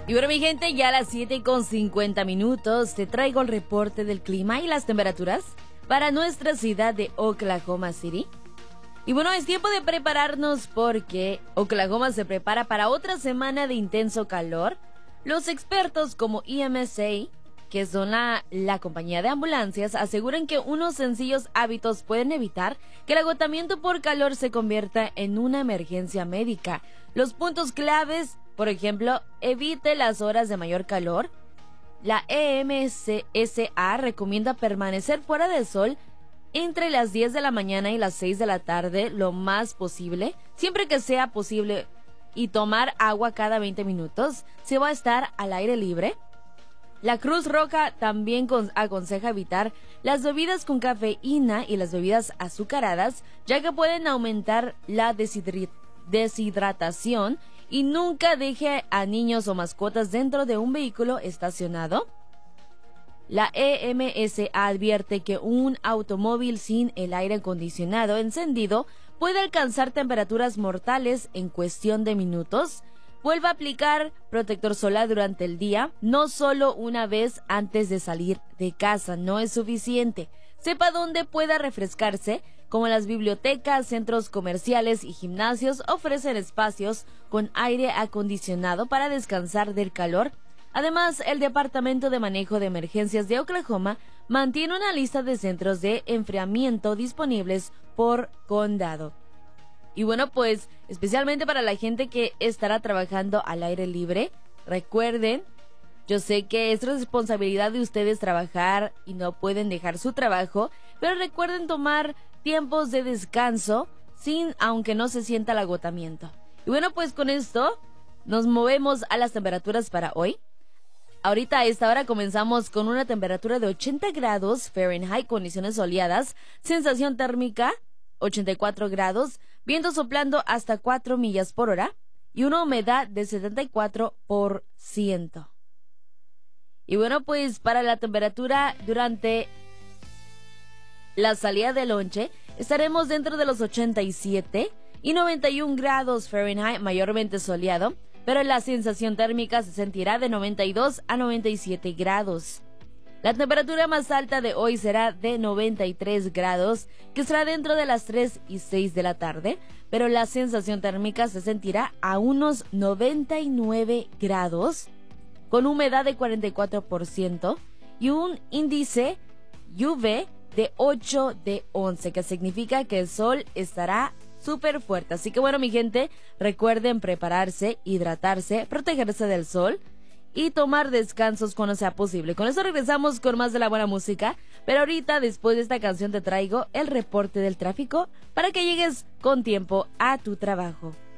Y bueno, mi gente, ya a las 7:50 te traigo el reporte del clima y las temperaturas para nuestra ciudad de Oklahoma City. Y bueno, es tiempo de prepararnos porque Oklahoma se prepara para otra semana de intenso calor. Los expertos como EMSA, que son la compañía de ambulancias, aseguran que unos sencillos hábitos pueden evitar que el agotamiento por calor se convierta en una emergencia médica. Los puntos claves, por ejemplo, evite las horas de mayor calor. La EMSA recomienda permanecer fuera del sol entre las 10 de la mañana y las 6 de la tarde lo más posible, siempre que sea posible, y tomar agua cada 20 minutos. Se va a estar al aire libre. La Cruz Roja también aconseja evitar las bebidas con cafeína y las bebidas azucaradas, ya que pueden aumentar la deshidratación, y nunca deje a niños o mascotas dentro de un vehículo estacionado. La EMSA advierte que un automóvil sin el aire acondicionado encendido puede alcanzar temperaturas mortales en cuestión de minutos. Vuelva a aplicar protector solar durante el día, no solo una vez antes de salir de casa, no es suficiente. Sepa dónde pueda refrescarse, como las bibliotecas, centros comerciales y gimnasios ofrecen espacios con aire acondicionado para descansar del calor. Además, el Departamento de Manejo de Emergencias de Oklahoma mantiene una lista de centros de enfriamiento disponibles por condado. Y bueno, pues, especialmente para la gente que estará trabajando al aire libre, recuerden, yo sé que es responsabilidad de ustedes trabajar y no pueden dejar su trabajo, pero recuerden tomar tiempos de descanso aunque no se sienta el agotamiento. Y bueno, pues con esto nos movemos a las temperaturas para hoy. Ahorita a esta hora comenzamos con una temperatura de 80 grados Fahrenheit, condiciones soleadas, sensación térmica 84 grados, viento soplando hasta 4 millas por hora y una humedad de 74%. Y bueno, pues para la temperatura durante la salida de lonche estaremos dentro de los 87 y 91 grados Fahrenheit, mayormente soleado, pero la sensación térmica se sentirá de 92 a 97 grados. La temperatura más alta de hoy será de 93 grados, que estará dentro de las 3 y 6 de la tarde, pero la sensación térmica se sentirá a unos 99 grados, con humedad de 44% y un índice UV de 8 de 11, que significa que el sol estará súper fuerte. Así que bueno, mi gente, recuerden prepararse, hidratarse, protegerse del sol y tomar descansos cuando sea posible. Con eso regresamos con más de la buena música, pero ahorita, después de esta canción, te traigo el reporte del tráfico para que llegues con tiempo a tu trabajo.